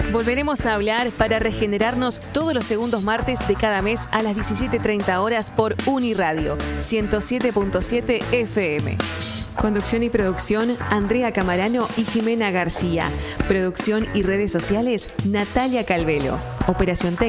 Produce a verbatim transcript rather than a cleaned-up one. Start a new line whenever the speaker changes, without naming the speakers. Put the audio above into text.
Volveremos a hablar para regenerarnos todos los segundos martes de cada mes a las diecisiete treinta horas por Uniradio ciento siete punto siete F M. Conducción y producción, Andrea Camarano y Jimena García. Producción y redes sociales, Natalia Calvelo. Operación técnica.